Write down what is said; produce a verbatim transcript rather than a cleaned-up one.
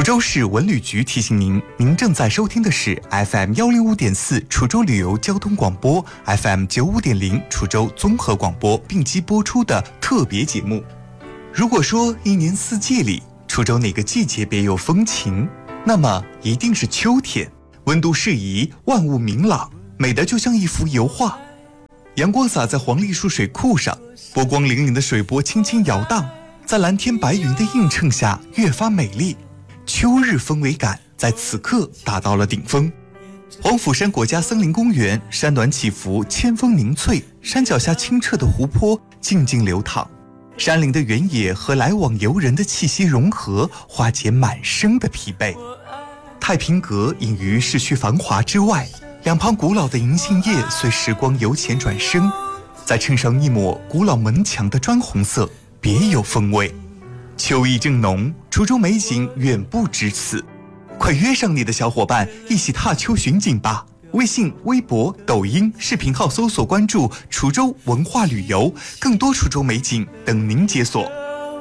滁州市文旅局提醒您，您正在收听的是 F M 幺零五点四滁州旅游交通广播 ，F M 九五点零滁州综合广播并机播出的特别节目。如果说一年四季里滁州哪个季节别有风情，那么一定是秋天，温度适宜，万物明朗，美得就像一幅油画。阳光洒在黄栗树水库上，波光粼粼的水波轻轻摇荡，在蓝天白云的映衬下越发美丽。秋日氛围感在此刻达到了顶峰。黄甫山国家森林公园山峦起伏，千峰凝翠，山脚下清澈的湖泊静静流淌，山林的原野和来往游人的气息融合，化解满身的疲惫。太平阁隐于市区繁华之外，两旁古老的银杏叶随时光由浅转深，再衬上一抹古老门墙的砖红色，别有风味。秋意正浓，滁州美景远不止此，快约上你的小伙伴一起踏秋寻景吧！微信、微博、抖音视频号搜索关注滁州文化旅游，更多滁州美景等您解锁。